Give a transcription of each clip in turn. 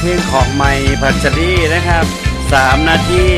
ลงของใหม่พัชรีนะครับ3 นาที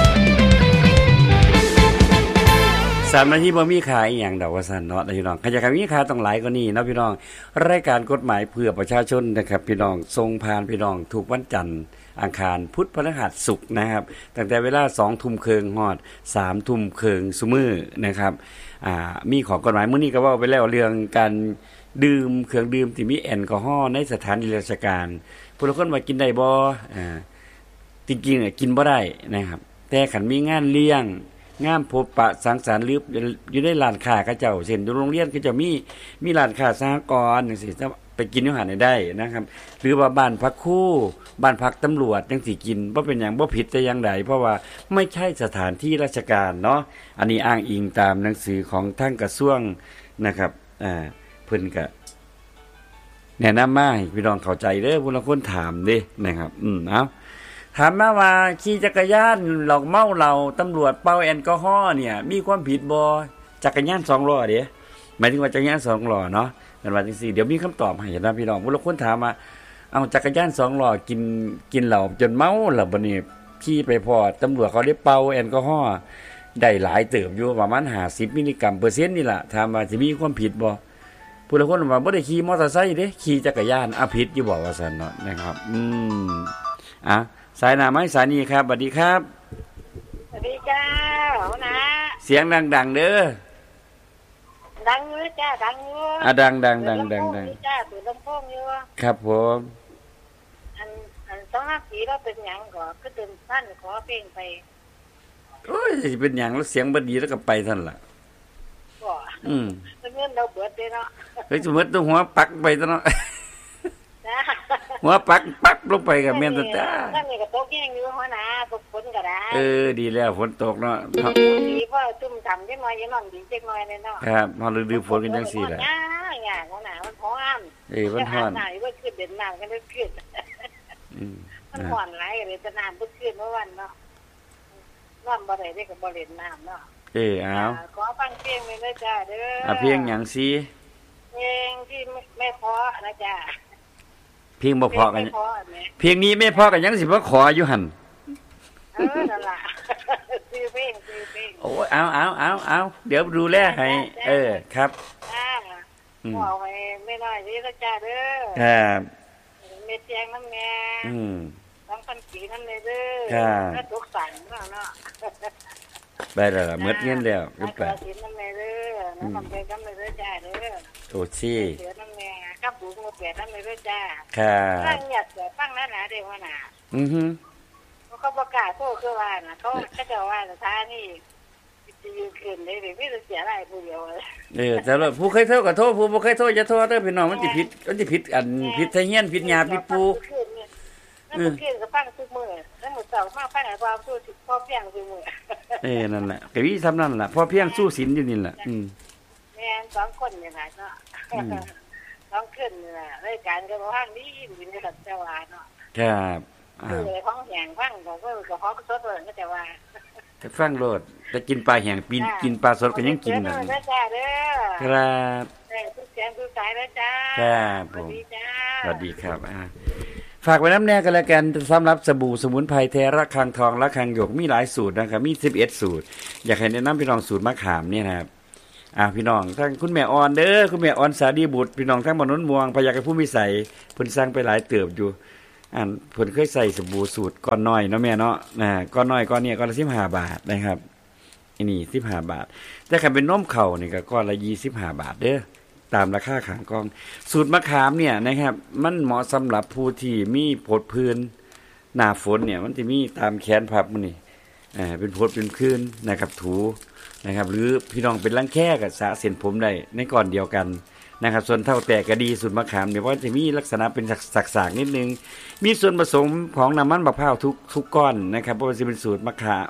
บ่มีขายอีหยังดอกว่าซั่นเนาะพี่น้องถ้าอยากมีขายต้องหลายกว่านี้เนาะพี่น้องรายการกฎหมายเพื่อประชาชนนะครับพี่น้องส่งผ่านพี่น้องทุกวันจันทร์อังคารพุธพฤหัสศุกร์นะครับตั้งแต่เวลา 20:30 นฮอด 3:30 นซุมื้อนะครับมีของกฎหมายมื้อนี้ก็เว้าไปแล้วเรื่องการดื่มเครื่องดื่มที่มีแอลกอฮอล์ในสถานราชการผู้ลางคนว่ากินได้บ่จริงๆกินบ่ได้นะครับแต่คันมีงานเลี้ยงงานพบปะสังสรรค์หรืออยู่ในร้านค้าเขาเจ้าเช่นอยู่โรงเรียนเขาเจ้ามีร้านค้าสหกรณ์จังซี่ไปกินอยู่หั่นได้นะครับหรือว่าบ้านพักครูบ้านพักตำรวจจังสิกินบ่เป็นหยังบ่ผิดแต่อย่างใดเพราะว่าไม่ใช่สถานที่ราชการเนาะอันนี้อ้างอิงตามหนังสือของทางกระทรวงนะครับเพิ่นก็แนะนำมาให้พี่น้องเข้าใจเด้อผู้ลางคนถามเด้นะครับเอาถามมาว่าขี่จักรยานเหล้าเมาเหล้าตำรวจเป่าแอลกอฮอล์เนี่ยมีความผิดบ่จักรยาน2ล้อเด้หมายถึงว่าจักรยาน2ล้อเนาะกันว่าจังซี่เดี๋ยวมีคำตอบให้นะพี่น้องผู้ลางคนถามว่าเอาจักรยาน2ล้อกินเหล้าจนเมาแล้วบัดนี้ขี่ไปพอตำรวจเขาได้เป่าแอลกอฮอล์ได้หลายเติบอยู่ประมาณ50มิลลิกรัมเปอร์เซ็นต์นี่ล่ะถามว่าสิมีความผิดบ่ผู้ลางคนว่าบ่ได้ขี่มอเตอร์ไซค์เด้ขี่จักรยานผิดอยู่บ่ว่าซั่นเนาะนะครับสายหน้าไม้สายนี้ครับสวัสดีครับสวัสดีจ้าหัวหน้าเสียงดังๆเด้อดังอยู่จ้าดังอยู่ดังๆจ้าตัวลำโพงอยู่ครับผมอันต้องรับสีเราเป็นหยังก็ตื่นท่านขอเพลงไปโอ้ยเป็นหยังแล้วเสียงบ่ดีแล้วก็ไปท่านล่ะบ่เงินเราเบิดเด้เนาะเฮ้ยสมมุติต้องหัวปักไปซะเนาะหัวปักลงไปกับแม่นตาท่านนี่ก็ตกแห้งอยู่หัวหน้าตกฝนก็ได้ดีแล้วฝนตกเนาะดีเพราะจุ่มทำจังน้อยยังนอนดีจังน้อยเลยเนาะครับพอฤดูฝนกันจังซี่แหละหัวหน้ามันร้อนมันร้อนหน้าว่าขึ้นเด่นน้ำกันได้ขึ้นมันร้อนหลายเลยแต่น้ำบ่ขึ้นเมื่อวันเนาะนอนบ่ได้ได้ก็บ่เล่นน้ำเนาะเอาขอฟังเพลงเลยจ้าเด้อเพลงหยังสิเพลงที่ไม่พอนะจ้าเพลงบ่พอกันเพลงนี้ไม่พอกันยังสิบ่ขออยู่หั่นนั่นล่ะซื้อเพลงโอ้เอาเดี๋ยวดูแลให้ครับเอาให้ไม่น้อยนี่นะจ้าเด้อครับเม็ดแจงน้ำแม่ต้องพันปีน้ำเลยเด้อแล้วตกสั่งเนาะได้แล้วล่ะหมดเงินแล้วก็แปลสิน้ำแม่เด้อน้ำมันไปกำเลยเด้อจ้าเด้อโอ้ซี่เสือน้ำแม่กับบุ้งแปดน้ำเลยเด้อจ้าครับตั้งเนี่ยเสือตั้งหน้าเด้อว่าน่ะเขาประกาศโทษคือว่าน่ะเขาจะว่าสถานีจะยืนขึ้นได้ไม่ได้เสียอะไรผู้เดียวแต่ละผู้เคยโทษก็โทษผู้บ่เคยโทษอย่าโทษเด้อพี่น้องมันสิผิดอันผิดไทเฮียนผิดหยาผิดปูนั่นขึ้นก็ฟังทุกมื้อแล้วมื้อเช้ามาฟังให้ความสู้พอเพียงทุกมื้อนั่นแหละก็วิทำนั่นล่ะพอเพียงสู้ศีลอยู่นี่ล่ะแม่น2คนนี่ล่ะเนาะต้องขึ้นน่ะรายการก็บ่ฟังดีอยู่ในสัจจวาเนาะครับของแห้งฟังก็ฮอกสดเลยก็จะว่าก็ฟังโลดแต่กินปลาแห้งกินปลาสดก็ยังกินน่ะครับทุกเสียงทุกสายแล้วจ้าครับผมสวัสดีครับฝากไว้น้ำแน่กันแล้วกันสำหรับสบู่สมุนไพรแท้ระฆังทองระฆังหยกมีหลายสูตรนะครับมี11สูตรอยากให้แนะนำพี่น้องสูตรมะขามเนี่ยนะครับพี่น้องทั้งคุณแม่อ่อนเด้อคุณแม่อ่อนสาดีบุตรพี่น้องทั้งบ้านโนนม่วงพยากรผู้มีใสเพิ่นสร้างไปหลายเติบอยู่เพิ่นเคยใส่สบู่สูตรก้อนน้อยเนาะแม่เนาะก้อนน้อยก้อนนี้ก้อนละ15 บาทนะครับอันนี้15 บาทแต่คันเป็นนมข้าวนี่ก็ก้อนละ25 บาทเด้อตามราคาขางกองสูตรมะขามเนี่ยนะครับมันเหมาะสำหรับผู้ที่มีผดพื้นหน้าฝนเนี่ยมันจะมีตามแขนพับมันนี่เป็นผดเป็นพื้นนะครับถูนะครับหรือพี่น้องเป็นรังแคกับสระเส้นผมได้ในก่อนเดียวกันนะครับส่วนเท่าแตกก็ดีสูตรมะขามเนี่ยว่าจะมีลักษณะเป็นสักๆนิดนึงมีส่วนผสมของน้ำมันมะพร้าวทุกก้อนนะครับเพราะว่าจะเป็นสูตรมะขาม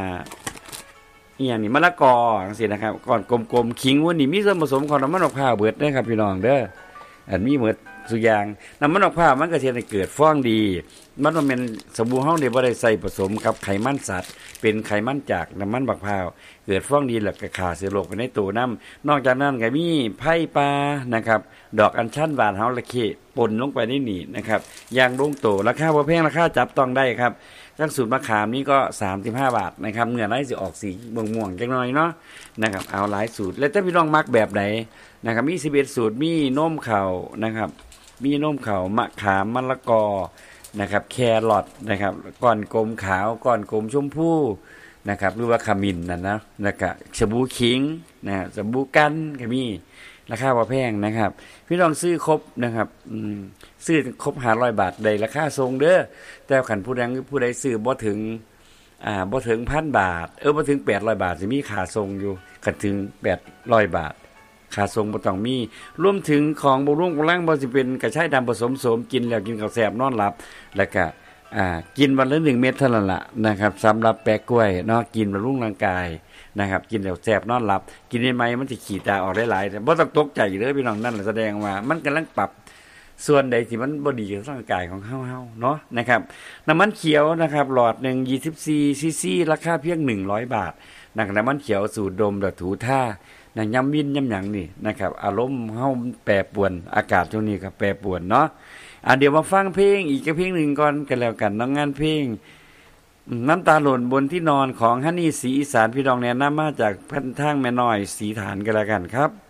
อย่างนี้มะละกอจังซี่นะครับก่อนกลมๆขิงวันนี้มีส่วนผสมของน้ำมันมะพร้าวเบิดเด้อครับพี่น้องเด้อมีหมดทุกอย่างน้ำมันมะพร้าวมันก็สิให้เกิดฟองดีมันบ่แม่นสบู่เฮานี่บ่ได้ใส่ผสมกับไขมันสัตว์เป็นไขมันจากน้ำมันบักพร้าวเกิดฟองดีแล้วก็ฆ่าเชื้อโรคไปในตัวนำนอกจากนั้นก็มีไผ่ปลานะครับดอกอัญชันหวานเฮาละเข้ป่นลงไปในนี่นะครับอย่างลงโตราคาบ่แพงราคาจับต้องได้ครับจังสูตรมะขามนี่ก็35บาทนะครับเนื้อในสิออกสีม่วงๆจักหน่อยเนาะนะครับเอาหลายสูตรแล้วถ้าพี่น้องมักแบบใดนะครับมี11สูตรมีนมข้าวนะครับมีนมข้าวมะขามมะละกอนะครับแครอทนะครับก้อนกลมขาวก้อนกลมชมพูนะครับหรือว่าขมิ้นนั่นนะแล้วก็สบู่ขิงนะสบู่กันก็มีราคาบ่แพงนะครับพี่น้องซื้อครบนะครับซื้อครบ500บาทได้ราคาทรงเด้อแต่คันผู้ใดซื้อบ่ถึง1,000 บาทบ่ถึง800บาทสิมีค่าส่งอยู่คันถึง800บาทค่าส่งบ่ต้องมีรวมถึงของบำรุงกำลังบ่สิเป็นกระชายดำผสมโสมกินแล้วกินข้าวแซ่บนอนหลับแล้วก็กินวันละ1เม็ดเท่านั้นล่ะนะครับสำหรับแปะกล้วยเนาะกินบำรุงร่างกายนะครับกินแล้วแซ่บนอนหลับกินใหม่ๆมันสิขี้ตาออกหลายๆแต่บ่ต้องตกใจเด้อพี่น้องนั่นแสดงว่ามันกำลังปรับส่วนใดที่มันบ่ดีกับร่างกายของเฮาเนาะนะครับน้ำมันเขียวนะครับหลอดนึง24ซีซีราคาเพียง100บาทนะครับน้ำมันเขียวสูตรดมแบบถูท่านะยำวินยำหยังนี่นะครับอารมณ์เฮาแปรปรวนอากาศช่วงนี้ก็แปรปรวนเนาะเดี๋ยวมาฟังเพลงอีกเพลงนึงก่อนกันแล้วกันน้องงานเพลงน้ำตาหล่นบนที่นอนของฮันนี่ศรีอีสานพี่น้องแนะนำมาจากพันทางแม่น้อยศรีฐานกันแล้วกันครับ